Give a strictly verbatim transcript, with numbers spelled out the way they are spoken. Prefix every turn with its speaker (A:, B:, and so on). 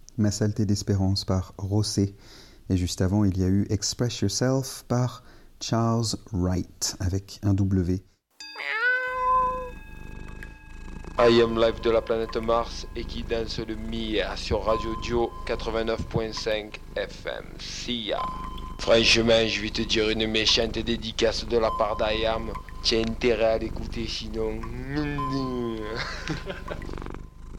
A: Ma saleté d'espérance par Rosé. Et juste avant, il y a eu Express Yourself par Charles Wright avec un W.
B: I Am Live de la planète Mars et qui danse le Mia sur Radio Dio quatre-vingt-neuf virgule cinq F M. See ya. Franchement, je vais te dire une méchante dédicace de la part d'I A M. Tiens intérêt à l'écouter sinon.